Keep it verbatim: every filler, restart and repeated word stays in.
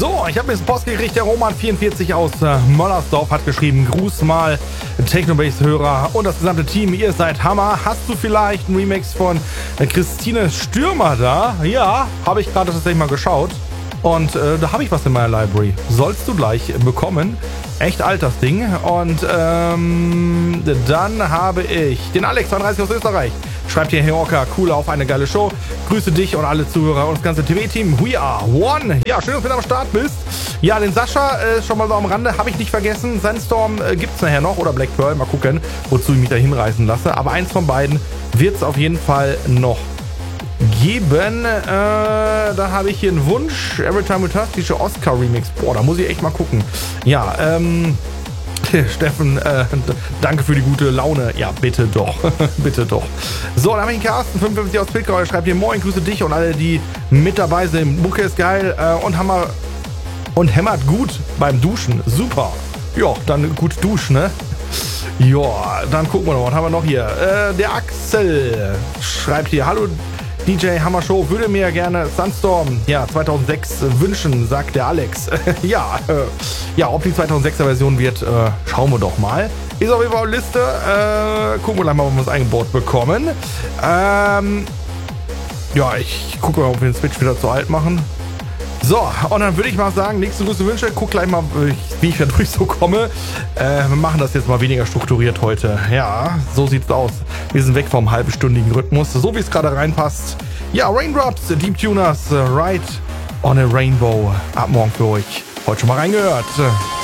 So, ich habe jetzt Post gekriegt. Der Roman vierundvierzig aus äh, Möllersdorf hat geschrieben: Gruß mal, Technobase-Hörer und das gesamte Team. Ihr seid Hammer. Hast du vielleicht einen Remix von äh, Christine Stürmer da? Ja, habe ich gerade tatsächlich mal geschaut. Und äh, da habe ich was in meiner Library. Sollst du gleich bekommen. Echt alt das Ding. Und ähm, dann habe ich den Alex zweiunddreißig aus Österreich. Schreibt hier: Hey Orca, cool, auf eine geile Show. Grüße dich und alle Zuhörer und das ganze T V-Team. We are one. Ja, schön, dass du mit am Start bist. Ja, den Sascha äh, schon mal so am Rande, habe ich nicht vergessen. Sandstorm äh, gibt es nachher noch oder Black Pearl. Mal gucken, wozu ich mich da hinreißen lasse. Aber eins von beiden wird es auf jeden Fall noch geben. Äh, da habe ich hier einen Wunsch. Every Time We Touch, diese Oscar-Remix. Boah, da muss ich echt mal gucken. Ja, ähm... Steffen, äh, danke für die gute Laune. Ja, bitte doch. Bitte doch. So, dann habe ich den Carsten, fünfundfünfzig aus Pilkau. Er schreibt hier: Moin, grüße dich und alle, die mit dabei sind. Mucke ist geil äh, und Hammer und hämmert gut beim Duschen. Super. Ja, dann gut duschen, ne? Ja, dann gucken wir noch. Was haben wir noch hier? Äh, der Axel schreibt hier: Hallo D J Hammer Show, würde mir gerne Sandstorm ja zweitausendsechs wünschen, sagt der Alex. ja, äh, ja, ob die zweitausendsechser Version wird, äh, schauen wir doch mal. Ist auf jeden Fall eine Liste. Äh, gucken wir gleich mal, ob wir es eingebaut bekommen. Ähm, ja, ich gucke mal, ob wir den Switch wieder zu alt machen. So, und dann würde ich mal sagen, nächste größte Wünsche. Guck gleich mal, wie ich da durch so komme. Äh, wir machen das jetzt mal weniger strukturiert heute. Ja, so sieht's aus. Wir sind weg vom halbstündigen Rhythmus, so wie es gerade reinpasst. Ja, Raindrops, Deep Tuners, Ride on a Rainbow. Ab morgen für euch. Heute schon mal reingehört.